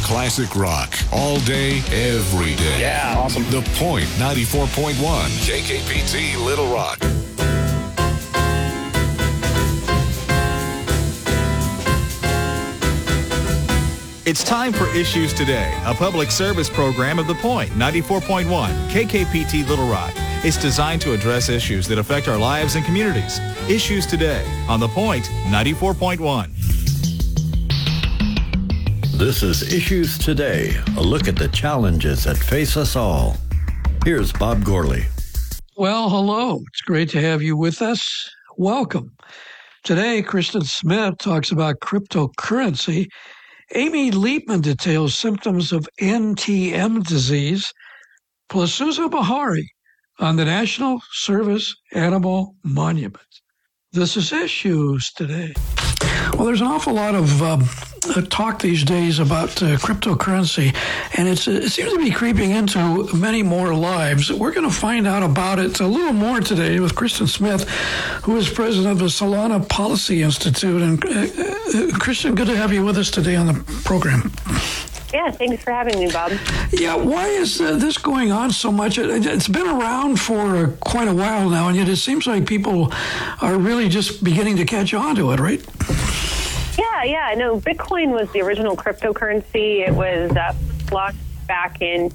classic rock. All day, every day. Yeah, awesome. The Point 94.1, KKPT Little Rock. It's time for Issues Today, a public service program of The Point 94.1, KKPT Little Rock. It's designed to address issues that affect our lives and communities. Issues Today on The Point 94.1. This is Issues Today, a look at the challenges that face us all. Here's Bob Gourley. Well, hello. It's great to have you with us. Welcome. Today, Kristen Smith talks about cryptocurrency. Amy Liebman details symptoms of NTM disease, plus Susan Bahari on the National Service Animal Monument. This is Issues Today. Well, there's an awful lot of talk these days about cryptocurrency, and it seems to be creeping into many more lives. We're going to find out about it a little more today with Kristen Smith, who is president of the Solana Policy Institute. And Kristen, good to have you with us today on the program. Yeah, thanks for having me, Bob. Yeah, why is this going on so much? It's been around for quite a while now, and yet it seems like people are really just beginning to catch on to it, right? Yeah. No, Bitcoin was the original cryptocurrency. It was blocked back in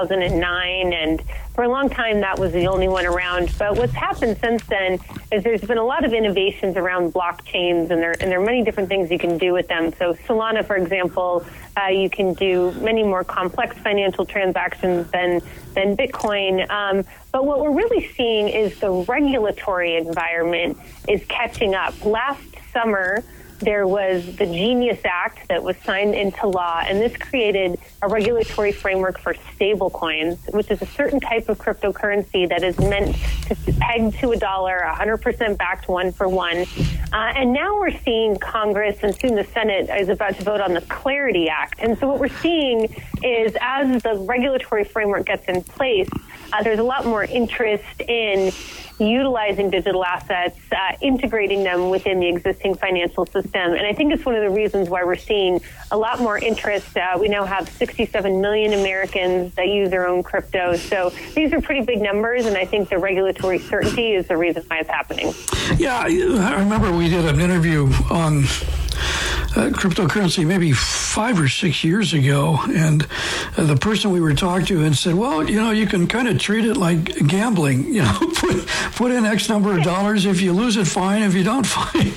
2009, and for a long time that was the only one around. But what's happened since then is there's been a lot of innovations around blockchains, and there are many different things you can do with them. So Solana, for example, you can do many more complex financial transactions than Bitcoin. But what we're really seeing is the regulatory environment is catching up. Last summer, there was the Genius Act that was signed into law, and this created a regulatory framework for stablecoins, which is a certain type of cryptocurrency that is meant to peg to $1, 100% backed one for one. And now we're seeing Congress, and soon the Senate is about to vote on the Clarity Act. And so what we're seeing is as the regulatory framework gets in place, there's a lot more interest in utilizing digital assets, integrating them within the existing financial system. And I think it's one of the reasons why we're seeing a lot more interest. We now have 67 million Americans that use their own crypto. So these are pretty big numbers, and I think the regulatory certainty is the reason why it's happening. Yeah, I remember we did an interview on cryptocurrency maybe 5 or 6 years ago, and the person we were talking to and said, well, you can kind of treat it like gambling. Put in X number of dollars. If you lose it, fine. If you don't, fine.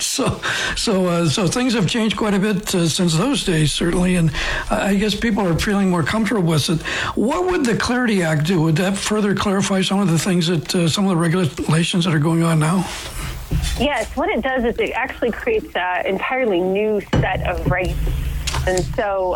So things have changed quite a bit since those days, certainly, and I guess people are feeling more comfortable with it. What would the Clarity Act do? Would that further clarify some of the things that some of the regulations that are going on now? Yes, what it does is it actually creates an entirely new set of regulations. And so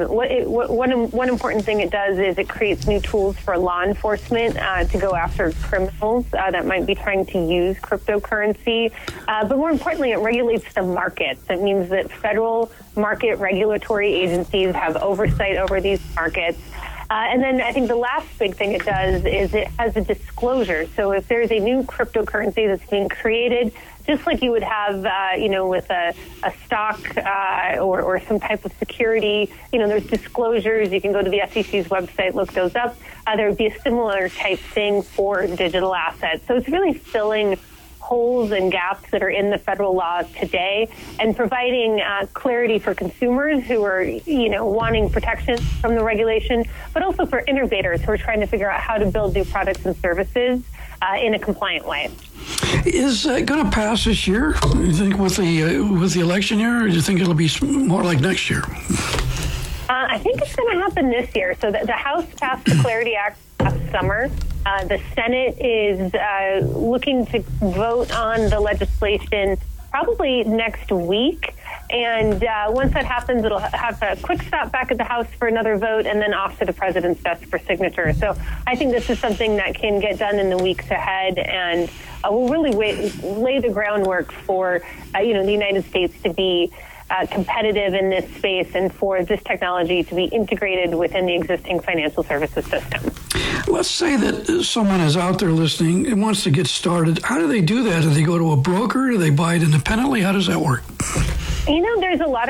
one important thing it does is it creates new tools for law enforcement to go after criminals that might be trying to use cryptocurrency. But more importantly, it regulates the markets. It means that federal market regulatory agencies have oversight over these markets. And then I think the last big thing it does is it has a disclosure. So if there's a new cryptocurrency that's being created, just like you would have, with a stock or some type of security, there's disclosures. You can go to the SEC's website, look those up. There would be a similar type thing for digital assets. So it's really filling holes and gaps that are in the federal laws today and providing clarity for consumers who are, wanting protection from the regulation, but also for innovators who are trying to figure out how to build new products and services in a compliant way. Is it going to pass this year, you think, with the election year, or do you think it'll be more like next year? I think it's going to happen this year. So the House passed the Clarity Act last summer. The Senate is looking to vote on the legislation probably next week. And once that happens, it'll have a quick stop back at the House for another vote and then off to the president's desk for signature. So I think this is something that can get done in the weeks ahead and will really lay the groundwork for, the United States to be competitive in this space and for this technology to be integrated within the existing financial services system. Let's say that someone is out there listening and wants to get started. How do they do that? Do they go to a broker? Do they buy it independently? How does that work? There's a lot of